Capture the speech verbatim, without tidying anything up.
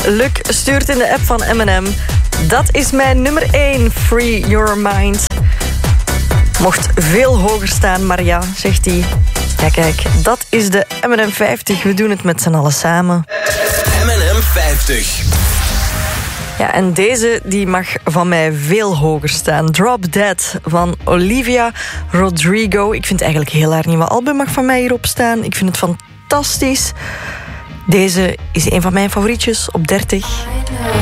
Luc stuurt in de app van M en M. Dat is mijn nummer één, Free Your Mind. Mocht veel hoger staan, maar ja, zegt hij. Ja, kijk, dat is de M en M vijftig. We doen het met z'n allen samen. M en M vijftig. Ja, en deze die mag van mij veel hoger staan. Drop Dead van Olivia Rodrigo. Ik vind eigenlijk heel haar nieuwe album mag van mij hierop staan. Ik vind het fantastisch. Deze is een van mijn favorietjes op dertig.